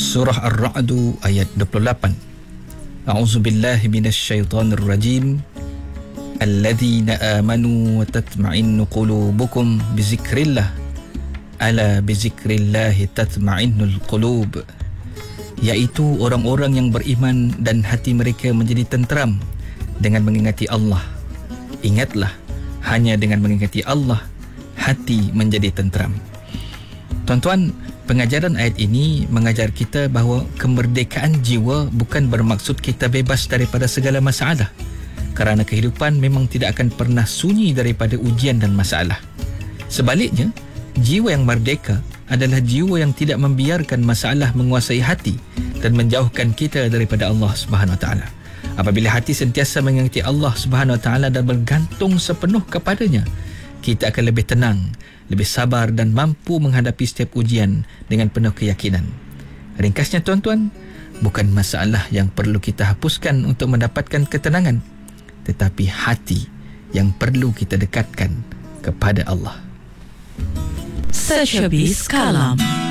Surah Ar-Ra'd ayat 28. A'udzubillahi minasyaitonir rajim. Alladzina amanu wa tatma'innu qulubukum bizikrillah. Ala bizikrillahi tatma'innul qulub. Iaitu orang-orang yang beriman dan hati mereka menjadi tenteram dengan mengingati Allah. Ingatlah, hanya dengan mengingati Allah hati menjadi tenteram. Tuan-tuan, pengajaran ayat ini mengajar kita bahawa kemerdekaan jiwa bukan bermaksud kita bebas daripada segala masalah, kerana kehidupan memang tidak akan pernah sunyi daripada ujian dan masalah. Sebaliknya, jiwa yang merdeka adalah jiwa yang tidak membiarkan masalah menguasai hati dan menjauhkan kita daripada Allah Subhanahu Wa Taala. Apabila hati sentiasa mengingati Allah Subhanahu Wa Taala dan bergantung sepenuh kepadanya, kita akan lebih tenang, lebih sabar dan mampu menghadapi setiap ujian dengan penuh keyakinan. Ringkasnya tuan-tuan, bukan masalah yang perlu kita hapuskan untuk mendapatkan ketenangan, tetapi hati yang perlu kita dekatkan kepada Allah. Sechabis Kalam.